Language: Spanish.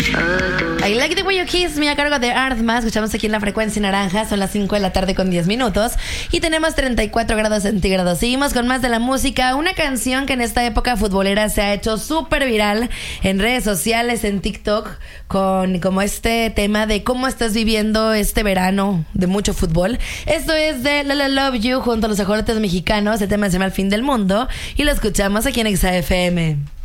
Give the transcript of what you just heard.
I Like the Way You Kiss Me a cargo de Arthma. Escuchamos aquí en la frecuencia naranja. Son las 5 de la tarde con 10 minutos y tenemos 34 grados centígrados. Seguimos con más de la música. Una canción que en esta época futbolera se ha hecho súper viral en redes sociales, en TikTok, con como este tema de cómo estás viviendo este verano de mucho fútbol. Esto es de La La Love You junto a los ajolotes mexicanos. El tema se llama El Fin del Mundo y lo escuchamos aquí en XAFM.